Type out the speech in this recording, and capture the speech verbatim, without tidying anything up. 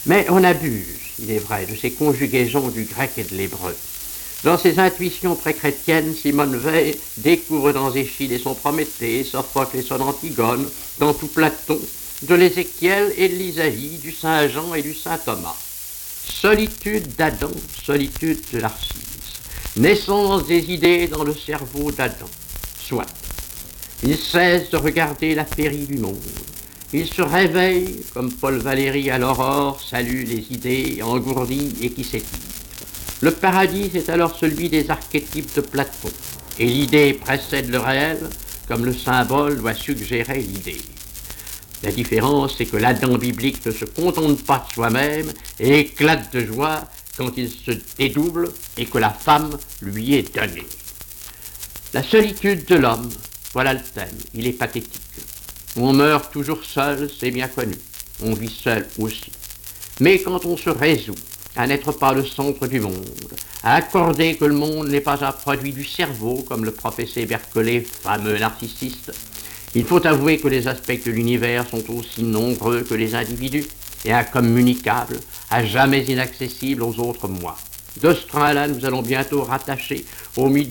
Mais on abuse, il est vrai, de ces conjugaisons du grec et de l'hébreu. Dans ses intuitions pré-chrétiennes, Simone Weil découvre dans Échille et son Prométhée, Sophocle et son Antigone, dans tout Platon, de l'Ézéchiel et de l'Isaïe, du Saint Jean et du Saint Thomas. Solitude d'Adam, solitude de Narcisse. Naissance des idées dans le cerveau d'Adam. Soit. Il cesse de regarder la pairie du monde. Il se réveille, comme Paul Valéry à l'aurore, salue les idées engourdies et qui s'étirent. Le paradis est alors celui des archétypes de Platon, et l'idée précède le réel, comme le symbole doit suggérer l'idée. La différence, c'est que l'Adam biblique ne se contente pas de soi-même et éclate de joie quand il se dédouble et que la femme lui est donnée. La solitude de l'homme, voilà le thème, il est pathétique. On meurt toujours seul, c'est bien connu. On vit seul aussi. Mais quand on se résout à n'être pas le centre du monde, à accorder que le monde n'est pas un produit du cerveau, comme le professeur Berkeley, fameux narcissiste, il faut avouer que les aspects de l'univers sont aussi nombreux que les individus et incommunicables, à jamais inaccessibles aux autres moi. De ce train-là, nous allons bientôt rattacher au mythe